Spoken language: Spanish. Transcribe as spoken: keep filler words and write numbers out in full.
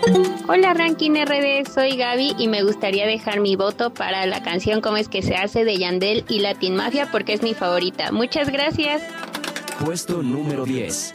Hola Ranking R D, soy Gaby y me gustaría dejar mi voto para la canción Cómo es que se hace de Yandel y Latin Mafia porque es mi favorita. Muchas gracias. Puesto número diez.